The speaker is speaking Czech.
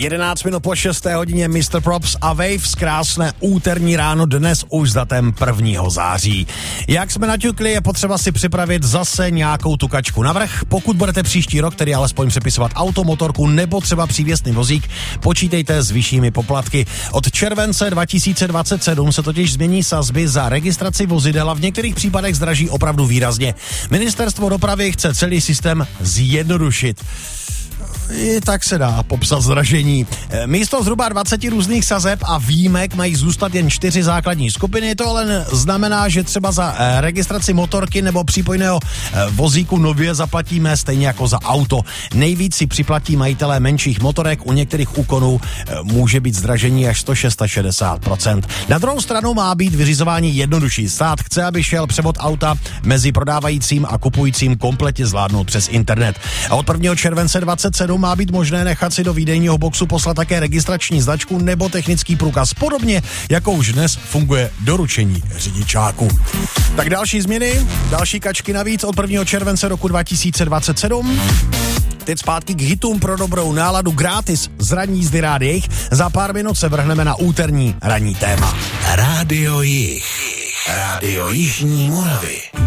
11 minut po 6. hodině Mr. Props a Waves, krásné úterní ráno dnes už s datem 1. září. Jak jsme naťukli, je potřeba si připravit zase nějakou tu kačku navrch. Pokud budete příští rok, tedy alespoň přepisovat auto, motorku nebo třeba přívěsný vozík, počítejte s vyššími poplatky. Od července 2027 se totiž změní sazby za registraci vozidel a v některých případech zdraží opravdu výrazně. Ministerstvo dopravy chce celý systém zjednodušit. I tak se dá popsat zdražení. Místo zhruba 20 různých sazeb a výjimek mají zůstat jen 4 základní skupiny. To ale znamená, že třeba za registraci motorky nebo přípojného vozíku nově zaplatíme stejně jako za auto. Nejvíc si připlatí majitelé menších motorek, u některých úkonů může být zdražení až 160%. Na druhou stranu má být vyřizování jednodušší. Stát chce, aby šel převod auta mezi prodávajícím a kupujícím kompletně zvládnout přes internet. A od 1. července 27 má být možné nechat si do výdejního boxu poslat také registrační značku nebo technický průkaz, podobně jako už dnes funguje doručení řidičáku. Tak další změny, další kačky navíc od 1. července roku 2027. Teď zpátky k hitům pro dobrou náladu gratis z ranní jízdy Rádia Jich. Za pár minut se vrhneme na úterní ranní téma. Rádio Jich. Rádio Jižní Moravy.